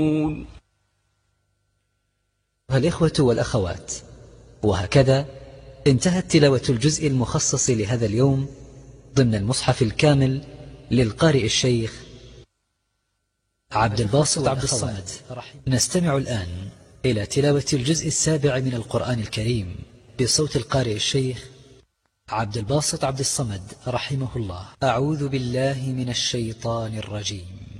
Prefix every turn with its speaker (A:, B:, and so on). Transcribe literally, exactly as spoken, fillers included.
A: الإخوة والأخوات، وهكذا انتهت تلاوة الجزء المخصص لهذا اليوم ضمن المصحف الكامل للقارئ الشيخ عبد الباسط عبد الصمد. نستمع الآن إلى تلاوة الجزء السابع من القرآن الكريم بصوت القارئ الشيخ عبد الباسط عبد الصمد رحمه الله. أعوذ بالله من الشيطان الرجيم.